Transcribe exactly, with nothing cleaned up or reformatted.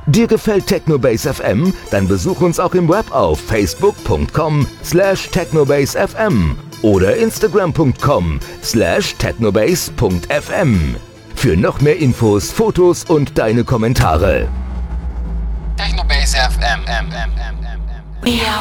Dir gefällt Technobase F M? Dann besuch uns auch im Web auf facebook punkt com slash technobase f m oder instagram punkt com slash technobase punkt f m für noch mehr Infos, Fotos und deine Kommentare. Technobase F M. M, M, M, M, M.